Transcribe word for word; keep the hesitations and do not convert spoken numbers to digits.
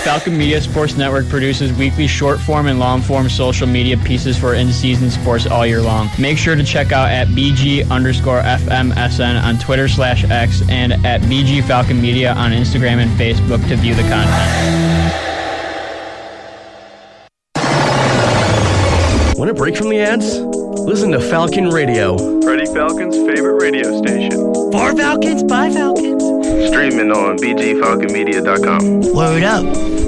Falcon Media Sports Network produces weekly short-form and long-form social media pieces for in-season sports all year long. Make sure to check out at BG underscore FMSN on Twitter slash X and at B G Falcon Media on Instagram and Facebook to view the content. Want a break from the ads? Listen to Falcon Radio. Freddie Falcon's favorite radio station. For Falcons, by Falcons. Streaming on B G Falcon Media dot com. Word up.